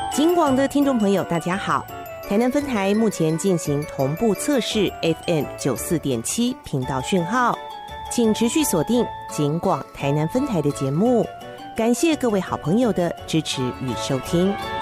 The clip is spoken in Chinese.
警广的听众朋友大家好，台南分台目前进行同步测试 FM 94.7频道讯号，请持续锁定警广台南分台的节目，感谢各位好朋友的支持与收听。